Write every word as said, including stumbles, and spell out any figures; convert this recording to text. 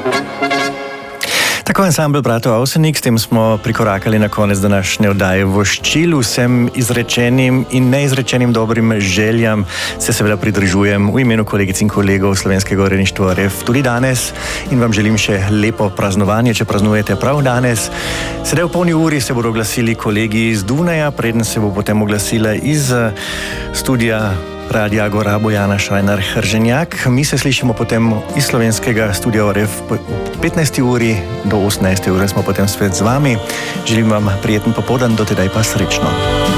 Tako ansambl Bratov Avsenik, s tem smo prikorakali na konec današnje oddaje Voščil. Vsem izrečenim in neizrečenim dobrim željam se seveda pridružujem v imenu kolegic in kolegov Slovenskega uredništva R F tudi danes in vam želim še lepo praznovanje, če praznujete prav danes. Sedaj v polni uri se bodo oglasili kolegi iz Dunaja, preden se bo potem oglasila iz studia Radia Agora Bojana Švajnar-Hrženjak. Mi se slišimo potem iz slovenskega studia R F v petnajsti uri do osemnajste ure smo potem spet z vami. Želim vam prijeten popoldan, do tedaj pa srečno.